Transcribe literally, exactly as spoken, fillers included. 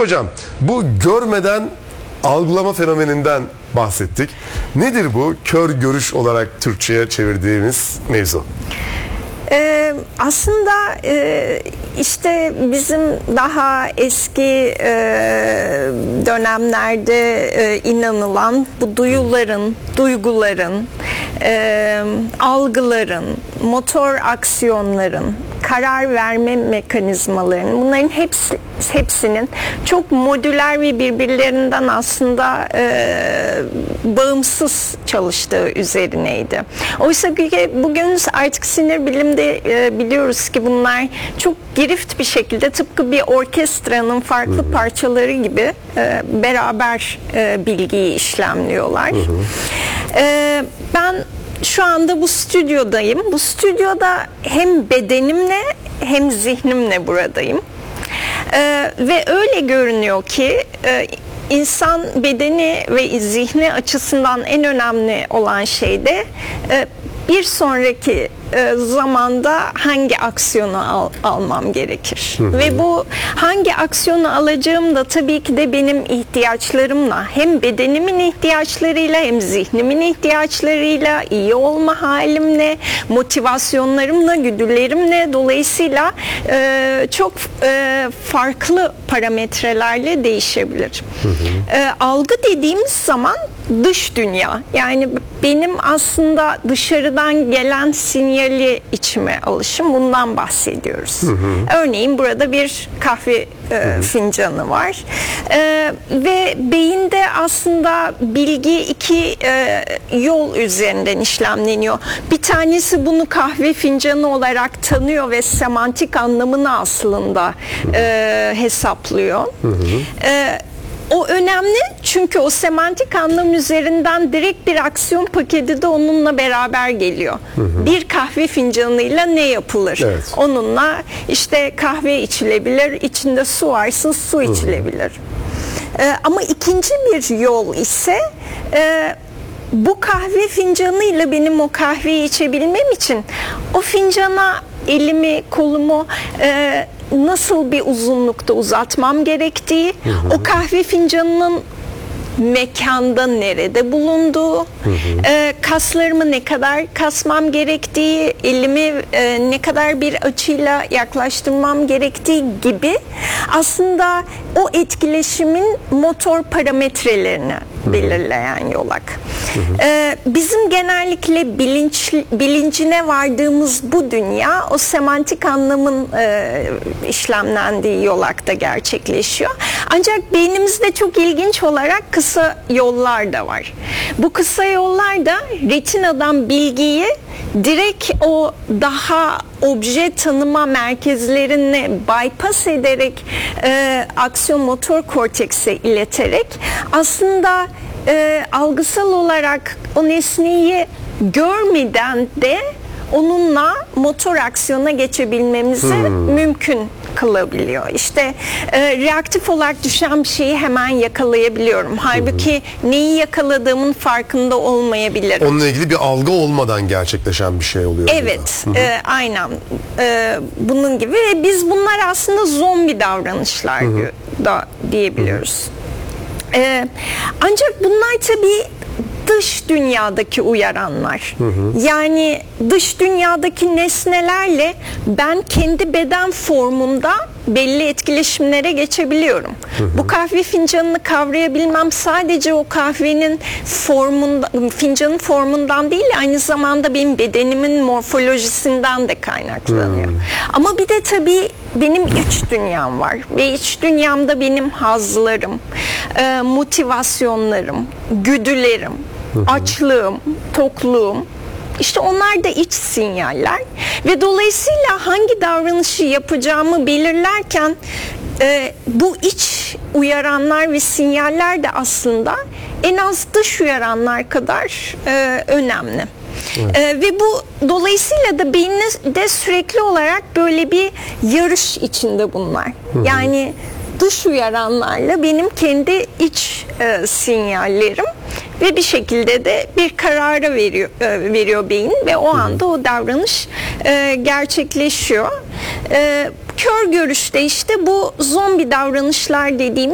hocam, bu görmeden algılama fenomeninden bahsettik. Nedir bu kör görüş olarak Türkçe'ye çevirdiğimiz mevzu? Ee, aslında e, işte bizim daha eski e, dönemlerde e, inanılan bu duyuların, duyguların, e, algıların, motor aksiyonların, karar verme mekanizmalarının, bunların hepsi, hepsinin çok modüler ve birbirlerinden aslında e, bağımsız çalıştığı üzerineydi. Oysa ki bugün artık sinir bilimde e, biliyoruz ki bunlar çok girift bir şekilde tıpkı bir orkestranın farklı hı hı. parçaları gibi e, beraber e, bilgiyi işlemliyorlar. Hı hı. E, ben şu anda bu stüdyodayım. Bu stüdyoda hem bedenimle hem zihnimle buradayım. Ee, ve öyle görünüyor ki e, insan bedeni ve zihni açısından en önemli olan şey de e, bir sonraki e, zamanda hangi aksiyonu al, almam gerekir. Hı hı. Ve bu hangi aksiyonu alacağım da tabii ki de benim ihtiyaçlarımla, hem bedenimin ihtiyaçlarıyla hem zihnimin ihtiyaçlarıyla, iyi olma halimle, motivasyonlarımla, güdülerimle, dolayısıyla e, çok e, farklı parametrelerle değişebilir. Hı hı. E, algı dediğimiz zaman dış dünya, yani benim aslında dışarıdan gelen sinyali içime alışım, bundan bahsediyoruz. Hı hı. Örneğin burada bir kahve e, hı hı. fincanı var e, ve beyinde aslında bilgi iki e, yol üzerinden işlemleniyor. Bir tanesi bunu kahve fincanı olarak tanıyor ve semantik anlamını aslında e, hesaplıyor. Hı hı. E, O önemli çünkü o semantik anlam üzerinden direkt bir aksiyon paketi de onunla beraber geliyor. Hı hı. Bir kahve fincanıyla ne yapılır? Evet. Onunla işte kahve içilebilir, içinde su varsa su hı hı. içilebilir. Ee, ama ikinci bir yol ise e, bu kahve fincanıyla benim o kahveyi içebilmem için o fincana elimi, kolumu e, nasıl bir uzunlukta uzatmam gerektiği, hı hı. o kahve fincanının mekanda nerede bulunduğu, hı hı. E, kaslarımı ne kadar kasmam gerektiği, elimi e, ne kadar bir açıyla yaklaştırmam gerektiği gibi aslında o etkileşimin motor parametrelerini hı hı. belirleyen yolak. Hı hı. E, bizim genellikle bilinç, bilincine vardığımız bu dünya o semantik anlamın e, işlemlendiği yolakta gerçekleşiyor. Ancak beynimizde çok ilginç olarak kısa yollar da var. Bu kısa yollar da retinadan bilgiyi direkt o daha obje tanıma merkezlerini bypass ederek e, aksiyon motor kortekse ileterek aslında e, algısal olarak o nesneyi görmeden de onunla motor aksiyona geçebilmemizi hmm. mümkün kılabiliyor. İşte e, reaktif olarak düşen bir şeyi hemen yakalayabiliyorum. Halbuki hmm. neyi yakaladığımın farkında olmayabilirim. Onunla ilgili bir algı olmadan gerçekleşen bir şey oluyor. Evet, e, aynen. E, bunun gibi ve biz bunlar aslında zombi davranışlar hmm. da diyebiliyoruz. Hmm. E, ancak bunlar tabii dış dünyadaki uyaranlar. Hı hı. Yani dış dünyadaki nesnelerle ben kendi beden formunda belli etkileşimlere geçebiliyorum. Hı hı. Bu kahve fincanını kavrayabilmem sadece o kahvenin formundan, fincanın formundan değil, aynı zamanda benim bedenimin morfolojisinden de kaynaklanıyor. Hı. Ama bir de tabii benim iç dünyam var ve iç dünyamda benim hazlarım, motivasyonlarım, güdülerim, hı hı. açlığım, tokluğum, işte onlar da iç sinyaller ve dolayısıyla hangi davranışı yapacağımı belirlerken e, bu iç uyaranlar ve sinyaller de aslında en az dış uyaranlar kadar e, önemli. Evet. Ee, ve bu dolayısıyla da beyinde sürekli olarak böyle bir yarış içinde bunlar. Hı hı. Yani dış uyaranlarla benim kendi iç e, sinyallerim ve bir şekilde de bir karara veriyor e, veriyor beyin ve o anda o davranış e, gerçekleşiyor. E, kör görüşte işte bu zombi davranışlar dediğim